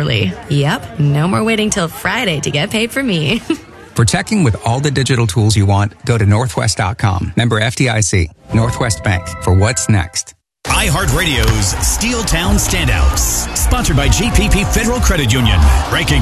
early. Yep, no more waiting till Friday to get paid for me. For checking with all the digital tools you want, go to Northwest.com. Member FDIC. Northwest Bank. For what's next. iHeartRadio's Steel Town Standouts. Sponsored by GPP Federal Credit Union. Ranking